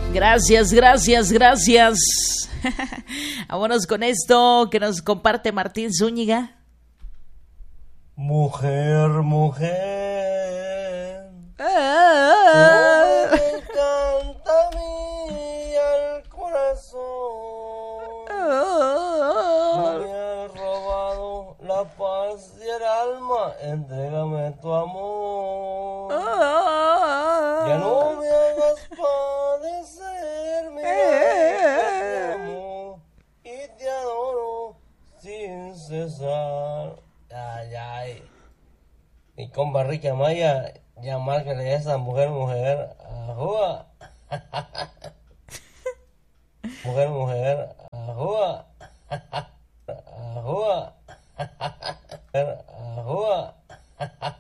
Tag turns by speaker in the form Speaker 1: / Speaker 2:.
Speaker 1: Gracias, gracias, gracias. Vámonos con esto que nos comparte Martín Zúñiga.
Speaker 2: Mujer, mujer, me encanta a mí al corazón. Tú me has robado la paz y el alma, entrégame tu amor. Ya no me hagas padecer, mira que te amo y te adoro sin cesar. Ay, ay. Mi compa Ricky Amaya, ya márcale a esa mujer, mujer. Ajúa. Mujer, mujer. Ajúa. Ajúa. Ajúa.